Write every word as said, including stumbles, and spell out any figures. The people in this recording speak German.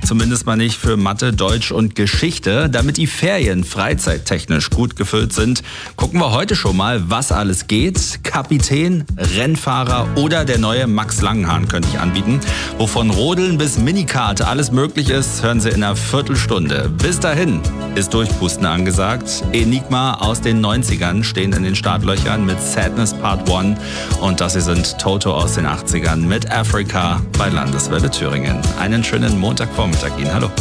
zumindest mal nicht für Mathe, Deutsch und Geschichte. Damit die Ferien freizeittechnisch gut gefüllt sind, gucken wir heute schon mal, was alles geht. Kapitän, Rennfahrer oder der neue Max Langenhahn könnte ich anbieten. Wovon Rodeln bis Minikart alles möglich ist, hören Sie in einer Viertelstunde. Bis dahin ist Durchpusten angesagt. Enigma aus den neunzigern stehen in den Startlöchern mit Sadness Part eins und das hier sind Toto aus den achtzigern mit Africa bei Landeswelle Thüringen. Einen schönen Montagvormittag Ihnen. Hallo.